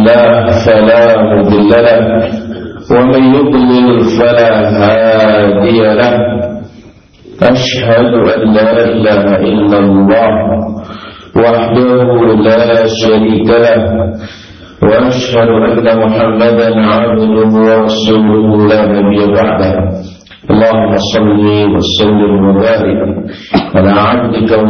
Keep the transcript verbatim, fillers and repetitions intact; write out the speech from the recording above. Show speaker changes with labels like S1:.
S1: الله فلا مضل له ومن يضلل فلا هادي له. أشهد أن لا إله إلا الله وحده لا شريك له وأشهد أن محمدا عبده ورسوله لا نبي بعده. اللهم صل وسلم وبارك على عبدك